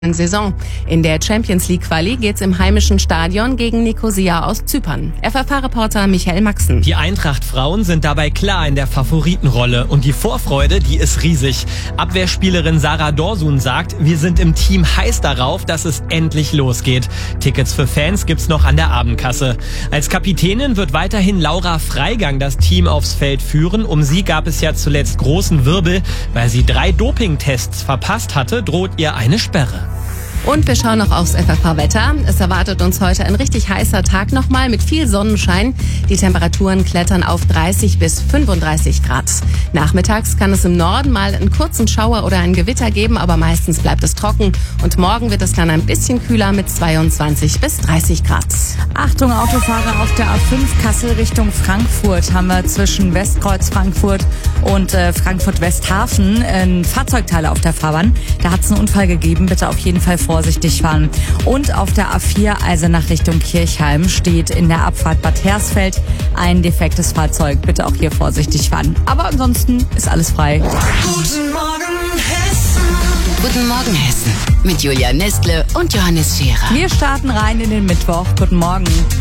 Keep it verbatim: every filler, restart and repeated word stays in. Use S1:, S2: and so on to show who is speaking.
S1: Saison. In der Champions League Quali geht's im heimischen Stadion gegen Nikosia aus Zypern. F F H-Reporter Michael Maxen.
S2: Die Eintracht-Frauen sind dabei klar in der Favoritenrolle und die Vorfreude, die ist riesig. Abwehrspielerin Sarah Dorsun sagt, wir sind im Team heiß darauf, dass es endlich losgeht. Tickets für Fans gibt's noch an der Abendkasse. Als Kapitänin wird weiterhin Laura Freigang das Team aufs Feld führen. Um sie gab es ja zuletzt großen Wirbel. Weil sie drei Dopingtests verpasst hatte, droht ihr eine Sperre.
S1: Und wir schauen noch aufs F F H-Wetter. Es erwartet uns heute ein richtig heißer Tag nochmal mit viel Sonnenschein. Die Temperaturen klettern auf dreißig bis fünfunddreißig Grad. Nachmittags kann es im Norden mal einen kurzen Schauer oder ein Gewitter geben, aber meistens bleibt es trocken. Und morgen wird es dann ein bisschen kühler mit zweiundzwanzig bis dreißig Grad.
S3: Achtung Autofahrer, auf der A fünf Kassel Richtung Frankfurt haben wir zwischen Westkreuz Frankfurt und äh, Frankfurt-Westhafen äh, Fahrzeugteile auf der Fahrbahn. Da hat es einen Unfall gegeben, bitte auf jeden Fall vorsichtig fahren. Und auf der A vier Eisenach Richtung Kirchheim steht in der Abfahrt Bad Hersfeld ein defektes Fahrzeug. Bitte auch hier vorsichtig fahren. Aber ansonsten ist alles frei.
S4: Guten Morgen Hessen.
S5: Guten Morgen Hessen mit Julia Nestle und Johannes Scherer.
S3: Wir starten rein in den Mittwoch. Guten Morgen.